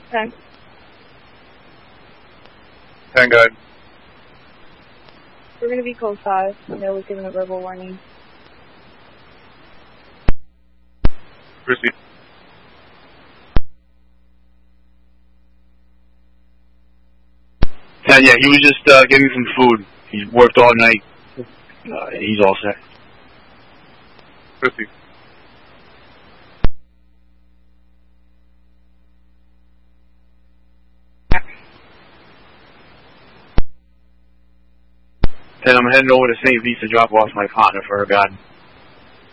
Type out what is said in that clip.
10. 10, go ahead. We're going to be code 5. They was given a verbal warning. Proceed. Yeah, he was just getting some food. He worked all night. He's all set. Proceed. Then I'm heading over to St. Vita to drop off my partner for her garden.